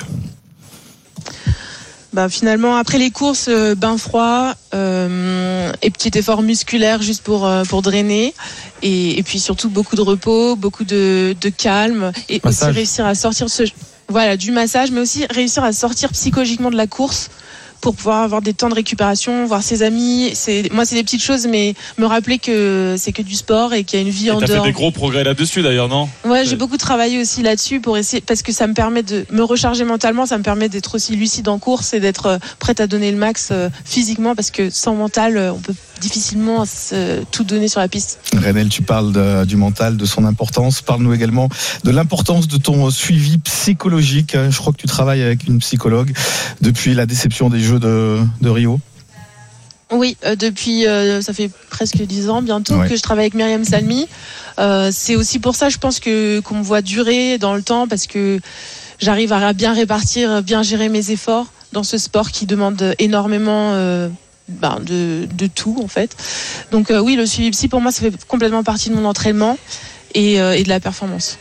Bah, finalement, après les courses, euh, bain froid euh, et petit effort musculaire juste pour euh, pour drainer, et, et puis surtout beaucoup de repos, beaucoup de, de calme, et massage. Aussi réussir à sortir ce voilà du massage, mais aussi réussir à sortir psychologiquement de la course pour pouvoir avoir des temps de récupération, voir ses amis. C'est, moi, c'est des petites choses, mais me rappeler que c'est que du sport et qu'il y a une vie et en dehors. T'as fait des gros progrès là-dessus, d'ailleurs, non? Ouais, j'ai beaucoup travaillé aussi là-dessus pour essayer, parce que ça me permet de me recharger mentalement, ça me permet d'être aussi lucide en course et d'être prête à donner le max physiquement, parce que sans mental, on peut difficilement se, tout donner sur la piste. Renel, tu parles de, du mental, de son importance. Parle-nous également de l'importance de ton suivi psychologique. Je crois que tu travailles avec une psychologue depuis la déception des Jeux de, de Rio. Oui, euh, depuis euh, ça fait presque dix ans bientôt ouais. que je travaille avec Myriam Salmi. Euh, c'est aussi pour ça, je pense que qu'on me voit durer dans le temps parce que j'arrive à bien répartir, bien gérer mes efforts dans ce sport qui demande énormément euh, ben, de, de tout en fait. Donc euh, oui, le suivi psy pour moi ça fait complètement partie de mon entraînement et, euh, et de la performance.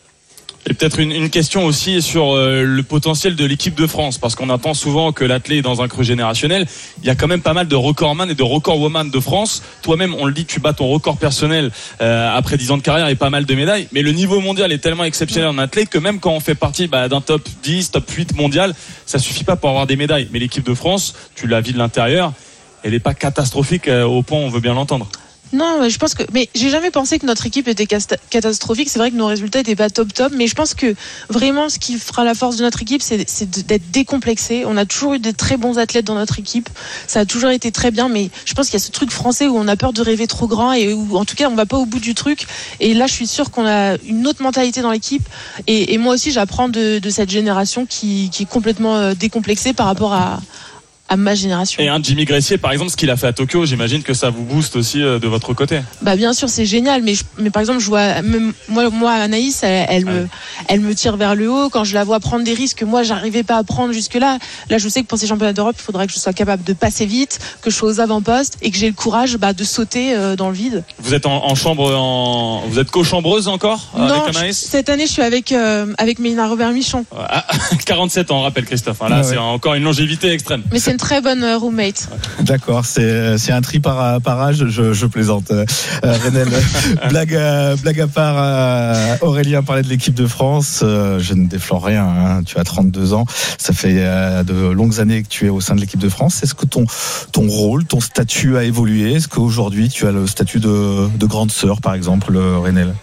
Et peut-être une, une question aussi sur euh, le potentiel de l'équipe de France, parce qu'on entend souvent que l'athlète est dans un creux générationnel. Il y a quand même pas mal de recordman et de recordwoman de France. Toi-même, on le dit, tu bats ton record personnel euh, après dix ans de carrière et pas mal de médailles. Mais le niveau mondial est tellement exceptionnel en athlète que même quand on fait partie bah, d'un top dix, top huit mondial, ça suffit pas pour avoir des médailles. Mais l'équipe de France, tu la vis de l'intérieur, elle n'est pas catastrophique euh, au point où on veut bien l'entendre. Non, je pense que, mais j'ai jamais pensé que notre équipe était catastrophique. C'est vrai que nos résultats étaient pas top top, mais je pense que vraiment ce qui fera la force de notre équipe, c'est, c'est d'être décomplexé. On a toujours eu des très bons athlètes dans notre équipe. Ça a toujours été très bien, mais je pense qu'il y a ce truc français où on a peur de rêver trop grand et où, en tout cas, on va pas au bout du truc. Et là, je suis sûre qu'on a une autre mentalité dans l'équipe. Et, et moi aussi, j'apprends de, de cette génération qui, qui est complètement décomplexée par rapport à, à ma génération. Et un Jimmy Gressier, par exemple, ce qu'il a fait à Tokyo, j'imagine que ça vous booste aussi de votre côté. Bah bien sûr, c'est génial, mais je, mais par exemple, je vois même moi, moi Anaïs, elle, elle me, elle me tire vers le haut. Quand je la vois prendre des risques que moi, j'arrivais pas à prendre jusque là. Là, je sais que pour ces championnats d'Europe, il faudrait que je sois capable de passer vite, que je sois aux avant-postes et que j'ai le courage bah, de sauter euh, dans le vide. Vous êtes en, en chambre, en... vous êtes co-chambreuse encore non, avec Anaïs? Cette année, je suis avec euh, avec Mélina Robert-Michon. Ah, quarante-sept ans, on rappelle Christophe. Hein, là, ah ouais. C'est encore une longévité extrême. Mais c'est une très bonne euh, roommate. D'accord, c'est, c'est un tri par, par âge, je, je plaisante. Euh, Renel, blague, à, blague à part, euh, Aurélien parlait de l'équipe de France. Euh, je ne déflore rien, hein, tu as trente-deux ans. Ça fait euh, de longues années que tu es au sein de l'équipe de France. Est-ce que ton, ton rôle, ton statut a évolué? Est-ce qu'aujourd'hui tu as le statut de, de grande sœur, par exemple, Renel?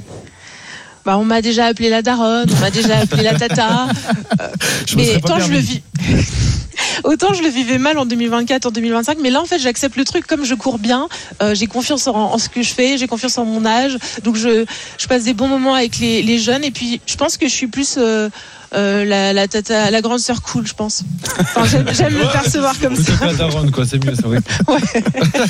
Bah, on m'a déjà appelé la daronne, on m'a déjà appelé la tata. Euh, mais tant je le vis. Autant je le vivais mal en deux mille vingt-quatre, en deux mille vingt-cinq, mais là en fait j'accepte le truc comme je cours bien, euh, j'ai confiance en, en ce que je fais, j'ai confiance en mon âge, donc je, je passe des bons moments avec les, les jeunes et puis je pense que je suis plus euh, euh, la, la tata, la grande sœur cool, je pense. Enfin, j'aime, j'aime me percevoir comme ça. La daronne, quoi, c'est mieux, c'est vrai. Ouais.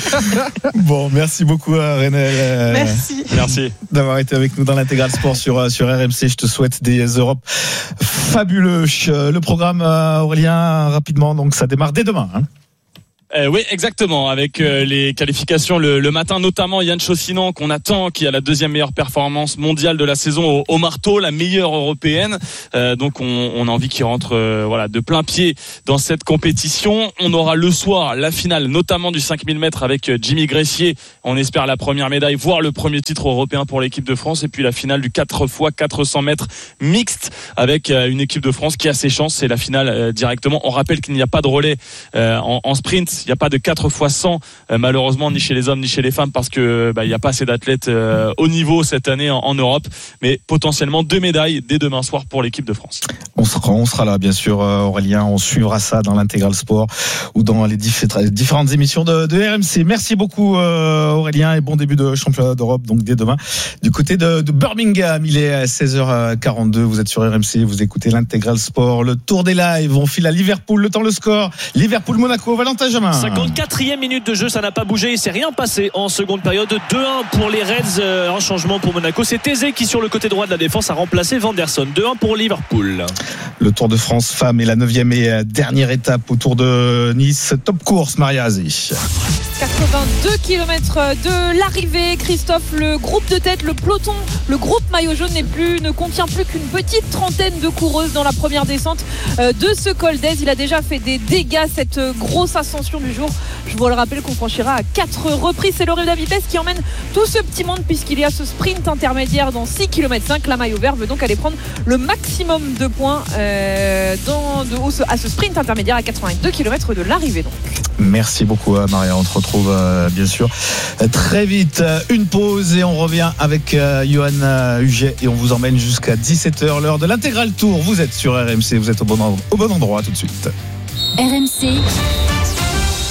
Bon, merci beaucoup à Renel. Euh, merci. Merci d'avoir été avec nous dans l'Intégral Sport sur sur R M C. Je te souhaite des Europes fabuleux. Le programme, Aurélien, rapidement, donc ça démarre dès demain. Hein. Euh, oui, exactement. Avec euh, les qualifications le, le matin, notamment Yann Chaussinan qu'on attend, qui a la deuxième meilleure performance mondiale de la saison au, au marteau, la meilleure européenne. Euh, donc on, on a envie qu'il rentre, euh, voilà, de plein pied dans cette compétition. On aura le soir la finale, notamment du cinq mille mètres avec Jimmy Gressier. On espère la première médaille, voire le premier titre européen pour l'équipe de France. Et puis la finale du quatre fois quatre cents mètres mixte avec euh, une équipe de France qui a ses chances. C'est la finale euh, directement. On rappelle qu'il n'y a pas de relais euh, en, en sprint. Il n'y a pas de quatre fois cent euh, malheureusement ni chez les hommes ni chez les femmes parce que bah, il n'y a pas assez d'athlètes euh, haut niveau cette année en, en Europe, mais potentiellement deux médailles dès demain soir pour l'équipe de France. On sera, on sera là bien sûr, Aurélien, on suivra ça dans l'Intégral Sport ou dans les diff- différentes émissions de, de R M C. Merci beaucoup euh, Aurélien et bon début de championnat d'Europe donc dès demain du côté de, de Birmingham. Il est seize heures quarante-deux, vous êtes sur R M C, vous écoutez l'Intégral Sport, le tour des lives, on file à Liverpool, le temps, le score, Liverpool-Monaco, Valentin Jamin. cinquante-quatrième minute de jeu, ça n'a pas bougé, il s'est rien passé en seconde période. deux un pour les Reds, euh, un changement pour Monaco. C'est Thésée qui sur le côté droit de la défense a remplacé Vanderson. deux un pour Liverpool. Le Tour de France femmes est la neuvième et dernière étape au Tour de Nice. Top course, Maria Azzi. quatre-vingt-deux kilomètres de l'arrivée, Christophe, le groupe de tête, le peloton, le groupe maillot jaune n'est plus, ne contient plus qu'une petite trentaine de coureuses dans la première descente de ce col d'Aise. Il a déjà fait des dégâts cette grosse ascension du jour. Je vous le rappelle qu'on franchira à quatre reprises. C'est Loréal Davipes qui emmène tout ce petit monde puisqu'il y a ce sprint intermédiaire dans six kilomètres cinq. La maillot vert veut donc aller prendre le maximum de points euh, dans, de, à ce sprint intermédiaire à quatre-vingt-deux kilomètres de l'arrivée. Donc. Merci beaucoup Maria, on te retrouve euh, bien sûr très vite. Une pause et on revient avec euh, Johan Huget et on vous emmène jusqu'à dix-sept heures, l'heure de l'Intégral Tour. Vous êtes sur R M C, vous êtes au bon, au bon endroit tout de suite. R M C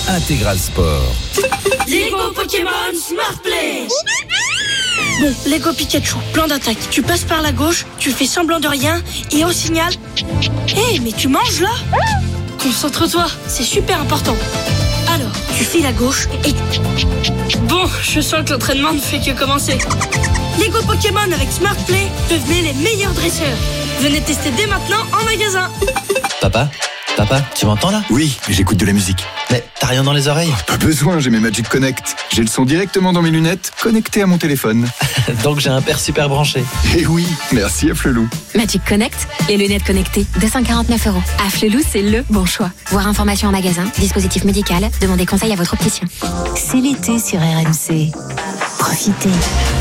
Intégral Sport. Lego Pokémon Smart Play. Bon, Lego Pikachu, plan d'attaque. Tu passes par la gauche, tu fais semblant de rien, et au signal... Hé, hey, mais tu manges là? Concentre-toi, c'est super important. Alors, tu files à gauche et... Bon, je sens que l'entraînement ne fait que commencer. Lego Pokémon avec Smart Play, devenez les meilleurs dresseurs. Venez tester dès maintenant en magasin. Papa, papa, tu m'entends là? Oui, j'écoute de la musique. Mais t'as rien dans les oreilles? Pas besoin, j'ai mes Magic Connect. J'ai le son directement dans mes lunettes, connecté à mon téléphone. Donc j'ai un père super branché. Et oui, merci à Flelou. Magic Connect, les lunettes connectées, deux cent quarante-neuf euros. À Flelou, c'est le bon choix. Voir information en magasin, dispositif médical, demandez conseil à votre opticien. C'est l'été sur R M C. Profitez.